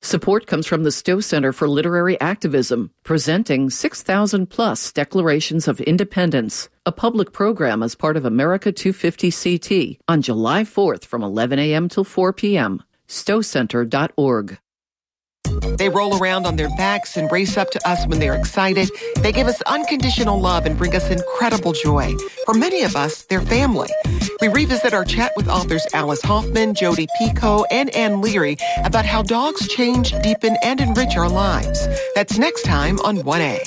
Support comes from the Stowe Center for Literary Activism, presenting 6,000 plus Declarations of Independence, a public program as part of America 250 CT on July 4th from 11 a.m. till 4 p.m. stowcenter.org. They roll around on their backs and race up to us when they're excited. They give us unconditional love and bring us incredible joy. For many of us, they're family. We revisit our chat with authors Alice Hoffman, Jodi Picoult, and Ann Leary about how dogs change, deepen, and enrich our lives. That's next time on 1A.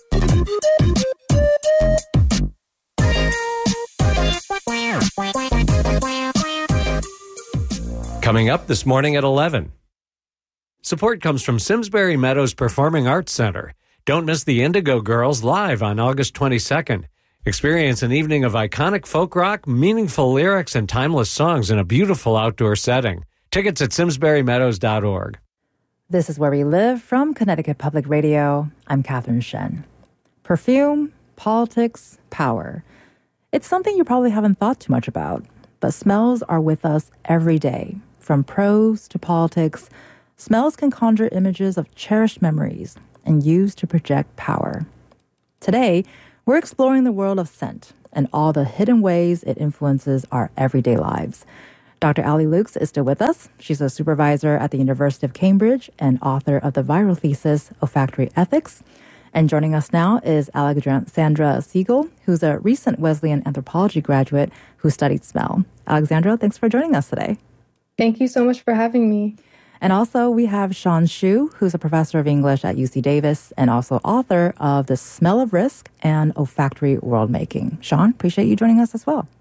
Coming up this morning at 11. Support comes from Simsbury Meadows Performing Arts Center. Don't miss the Indigo Girls live on August 22nd. Experience an evening of iconic folk rock, meaningful lyrics, and timeless songs in a beautiful outdoor setting. Tickets at simsburymeadows.org. This is Where We Live from Connecticut Public Radio. I'm Catherine Shen. Perfume, politics, power. It's something you probably haven't thought too much about, but smells are with us every day. From prose to politics, smells can conjure images of cherished memories and use to project power. Today, we're exploring the world of scent and all the hidden ways it influences our everyday lives. Dr. Ali Lukes is still with us. She's a supervisor at the University of Cambridge and author of the viral thesis, Olfactory Ethics. And joining us now is Alexandra Siegel, who's a recent Wesleyan anthropology graduate who studied smell. Alexandra, thanks for joining us today. Thank you so much for having me. And also we have Sean Shu, who's a professor of English at UC Davis and also author of The Smell of Risk and Olfactory World Making. Sean, appreciate you joining us as well.